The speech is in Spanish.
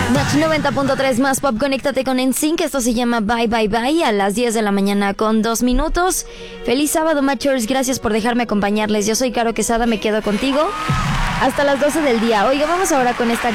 Match 90.3 más pop, conéctate con NSYNC. Esto se llama Bye Bye Bye a las 10 de la mañana con 2 minutos. Feliz sábado, Matchers. Gracias por dejarme acompañarles. Yo soy Caro Quesada, me quedo contigo hasta las 12 del día. Oiga, vamos ahora con esta